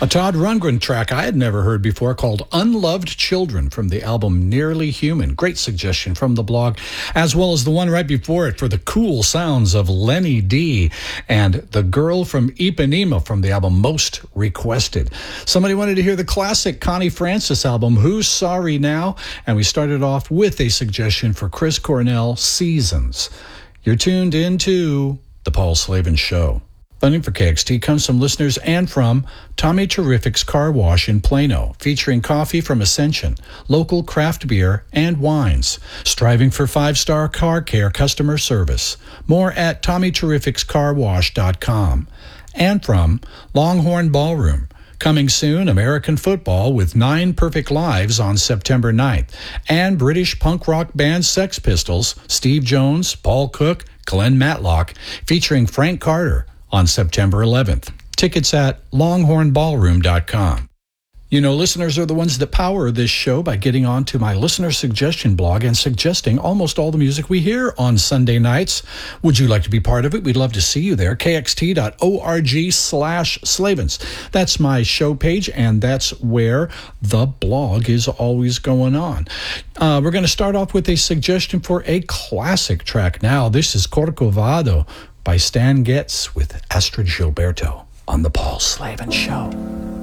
A Todd Rundgren track I had never heard before called Unloved Children from the album Nearly Human. Great suggestion from the blog, as well as the one right before it for the cool sounds of Lenny D and The Girl from Ipanema from the album Most Requested. Somebody wanted to hear the classic Connie Francis album, Who's Sorry Now? And we started off with a suggestion for Chris Cornell, Seasons. You're tuned into The Paul Slavin Show. Funding for KXT comes from listeners and from Tommy Terrific's Car Wash in Plano, featuring coffee from Ascension, local craft beer and wines, striving for 5-star car care customer service. More at TommyTerrificsCarWash.com. And from Longhorn Ballroom, coming soon, American football with 9 Perfect Lives on September 9th, and British punk rock band Sex Pistols, Steve Jones, Paul Cook, Glenn Matlock, featuring Frank Carter, on September 11th. Tickets at longhornballroom.com. You know, listeners are the ones that power this show by getting onto my listener suggestion blog and suggesting almost all the music we hear on Sunday nights. Would you like to be part of it? We'd love to see you there. kxt.org/Slavins. That's my show page, and that's where the blog is always going on. We're going to start off with a suggestion for a classic track now. This is Corcovado by Stan Getz with Astrid Gilberto on The Paul Slavin Show.